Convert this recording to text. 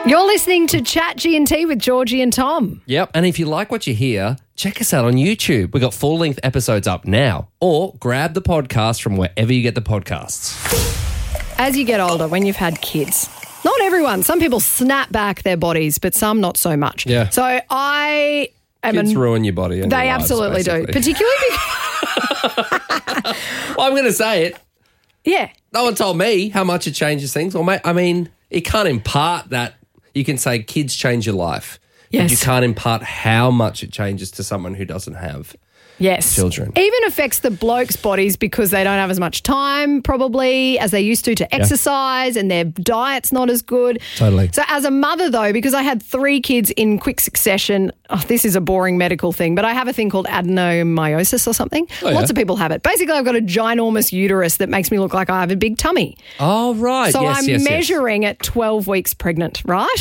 You're listening to Chat G&T with Georgie and Tom. Yep. And if you like what you hear, check us out on YouTube. We've got full-length episodes up now. Or grab the podcast from wherever you get the podcasts. As you get older, when you've had kids, not everyone, some people snap back their bodies, but some not so much. Yeah. So I am... Kids ruin your body. And They your lives, absolutely do. basically. Particularly because... Well, I'm going to say it. Yeah. No one told me how much it changes things. Or, I mean, it can't impart that. You can say kids change your life. Yes. But you can't impart how much it changes to someone who doesn't have children. Even affects the blokes' bodies because they don't have as much time probably as they used to exercise and their diet's not as good. Totally. So as a mother though, because I had 3 kids in quick succession, this is a boring medical thing, but I have a thing called adenomyosis or something. Oh, yeah? Lots of people have it. Basically, I've got a ginormous uterus that makes me look like I have a big tummy. Oh, right. So yes, I'm yes, measuring at 12 weeks pregnant, right?